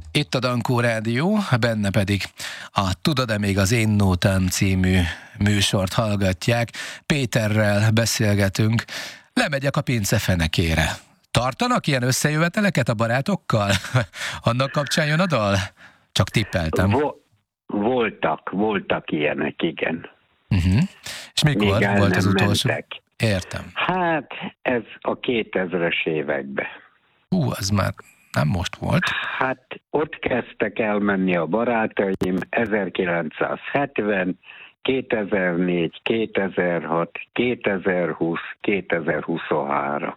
Itt a Dankó Rádió, benne pedig a Tudod-e még az én nótám című műsort hallgatják. Péterrel beszélgetünk. Lemegyek a pince fenekére. Tartanak ilyen összejöveteleket a barátokkal? Annak kapcsán jön a dal? Csak tippeltem. Voltak ilyenek, igen. És mikor volt az utolsó? Mentek. Értem. Hát ez a 2000-es években. Az már nem most volt. Hát ott kezdtek elmenni a barátaim 1970, 2004, 2006, 2020, 2023.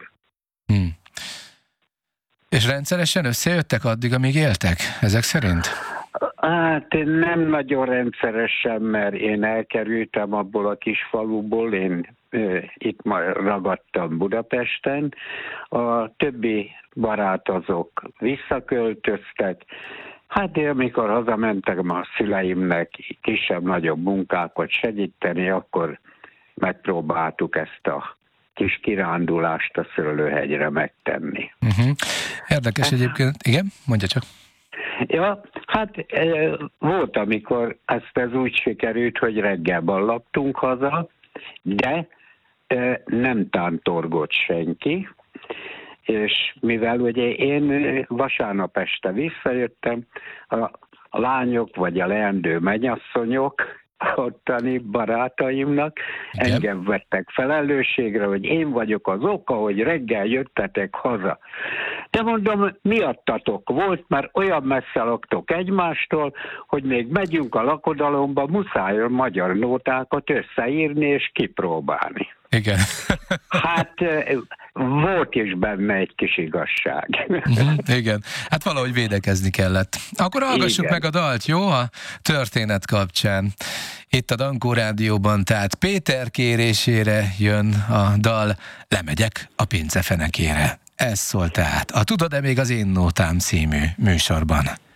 És rendszeresen összejöttek addig, amíg éltek, ezek szerint? Hát nem nagyon rendszeresen, mert én elkerültem abból a kis faluból, én itt ma ragadtam Budapesten. A többi barát azok visszaköltöztek. Hát én amikor hazamentem a szüleimnek kisebb-nagyobb munkákat segíteni, akkor megpróbáltuk ezt a kis kirándulást a Szőlőhegyre megtenni. Érdekes egyébként. Igen, mondja csak. Ja, hát volt, amikor ez úgy sikerült, hogy reggel ballagtunk haza, de nem tántorgott senki, és mivel ugye én vasárnap este visszajöttem, a lányok vagy a leendő mennyasszonyok ottani barátaimnak engem vettek felelősségre, hogy én vagyok az oka, hogy reggel jöttetek haza. De mondom, miattatok volt, mert olyan messze laktok egymástól, hogy még megyünk a lakodalomba, muszáj a magyar nótákat összeírni és kipróbálni. Igen. Hát volt is benne egy kis igazság. Igen. Hát valahogy védekezni kellett. Akkor hallgassuk meg a dalt, jó? A történet kapcsán. Itt a Dankó Rádióban, tehát Péter kérésére jön a dal Lemegyek a pince fenekére. Ez szól tehát a Tudod-e még az én nótám című műsorban.